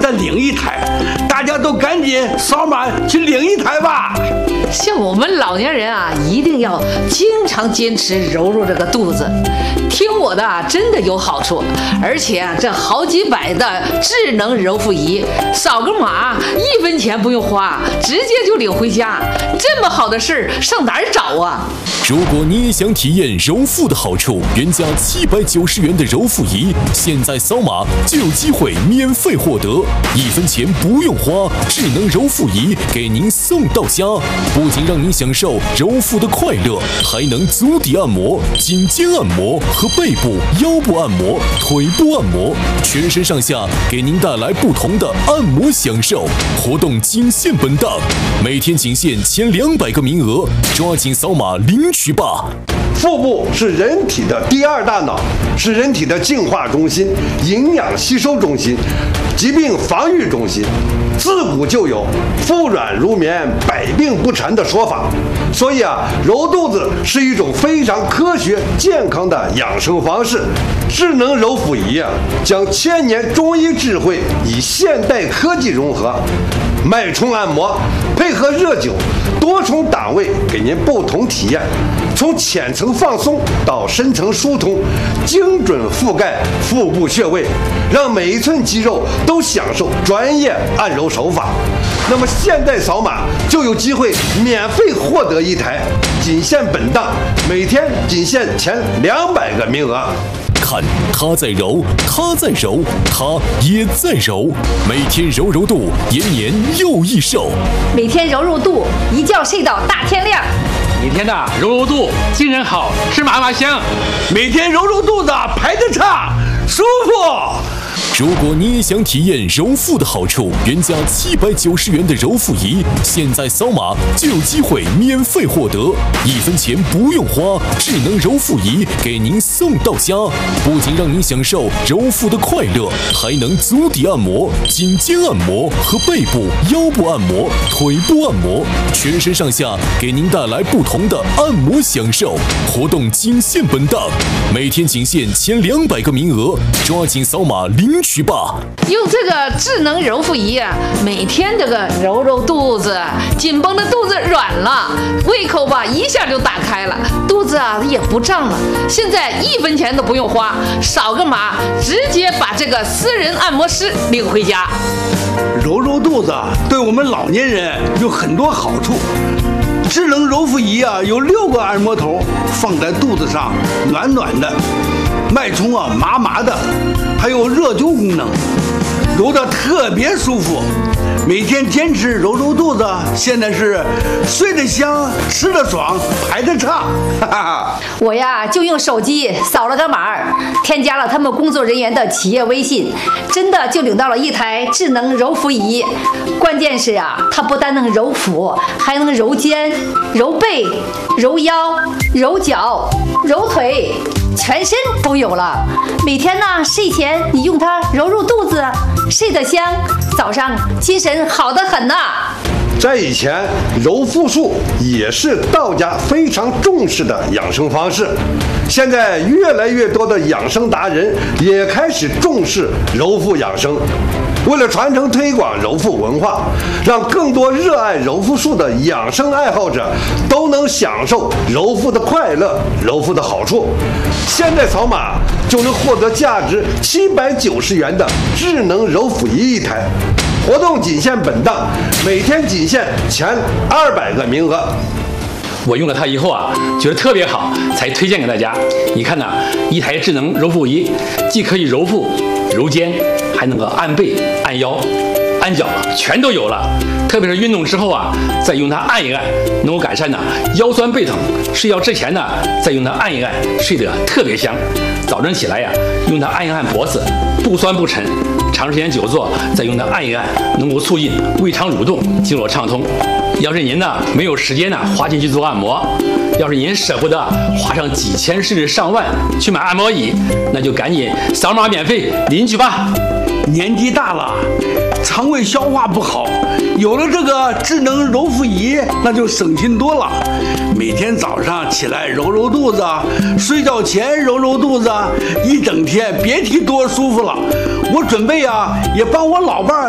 再领一台，大家都赶紧扫码去领一台吧。 像我们老年人啊，一定要经常坚持揉揉这个肚子。听我的啊，真的有好处，而且啊，这好几百的智能揉腹仪，扫个码1分钱不用花，直接就领回家。这么好的事儿上哪儿找啊？ 如果你也想体验揉腹的好处，原价790元的揉腹仪，现在扫码就有机会免费获得，1分钱不用花，智能揉腹仪给您送到家。不仅让您享受揉腹的快乐，还能足底按摩、颈肩按摩和背部、腰部按摩、腿部按摩，全身上下给您带来不同的按摩享受。活动仅限本档，每天仅限前200个名额，抓紧扫码领取吧！ 腹部是人体的第2大脑，是人体的净化中心、营养吸收中心、疾病防御中心。自古就有腹软如绵、百病不缠的说法，所以啊，揉肚子是一种非常科学、健康的养生方式。智能揉腹仪啊，将1000年中医智慧与现代科技融合，脉冲按摩配合热灸，多重档位给您不同体验。从浅层放松到深层疏通，精准覆盖腹部穴位，让每一寸肌肉都享受专业按揉手法。那么现在扫码就有机会免费获得一台，仅限本档，每天仅限前200个名额。 看，他在揉，他在揉，他也在揉，每天揉揉肚，延年又益寿。 每天揉揉肚，一觉睡到大天亮。 每天的揉揉肚，精神好，吃嘛嘛香。 每天揉揉肚子，排得差，舒服。 如果你也想体验揉腹的好处，原价790元的揉腹仪，现在扫码就有机会免费获得，1分钱不用花，智能揉腹仪给您送到家。不仅让您享受揉腹的快乐，还能足底按摩、颈肩按摩和背部、腰部按摩、腿部按摩，全身上下给您带来不同的按摩享受。活动仅限本档，每天仅限前200个名额，抓紧扫码领取吧！ 用这个智能揉腹仪啊，每天这个揉揉肚子，紧绷的肚子软了，胃口吧一下就打开了，肚子啊也不胀了。现在1分钱都不用花，扫个码，直接把这个私人按摩师领回家。 揉揉肚子对我们老年人有很多好处。智能揉腹仪啊，有6个按摩头放在肚子上，暖暖的，脉冲啊麻麻的，还有热灸功能，揉得特别舒服。每天坚持揉揉肚子，现在是睡得香，吃得爽，排得差。哈哈， 我呀就用手机扫了个码，添加了他们工作人员的企业微信，真的就领到了一台智能揉腹仪。关键是啊，它不但能揉腹，还能揉肩、揉背、揉腰、揉脚、揉腿，全身都有了。每天呢睡前你用它揉揉肚子，睡得香，早上精神好得很呐。 在以前，揉腹术也是道家非常重视的养生方式。现在越来越多的养生达人也开始重视揉腹养生。为了传承推广揉腹文化，让更多热爱揉腹术的养生爱好者都能享受揉腹的快乐、揉腹的好处，现在扫码就能获得价值790元的智能揉腹仪一台。活动仅限本档，每天仅限前200个名额。 我用了它以后啊，觉得特别好，才推荐给大家。你看呐，一台智能揉腹仪，既可以揉腹、揉肩，还能够按背、按腰、按脚，全都有了。特别是运动之后啊，再用它按一按，能够改善腰酸背疼。睡觉之前呢，再用它按一按，睡得特别香。早晨起来呀，用它按一按脖子，不酸不沉。长时间久坐，再用它按一按，能够促进胃肠蠕动，经络畅通。要是您呢没有时间呢花钱去做按摩，要是您舍不得花上几千甚至上万去买按摩椅，那就赶紧扫码免费领取吧。 年纪大了，肠胃消化不好，有了这个智能揉腹仪，那就省心多了。每天早上起来揉揉肚子，睡觉前揉揉肚子，一整天别提多舒服了。我准备啊，也帮我老伴儿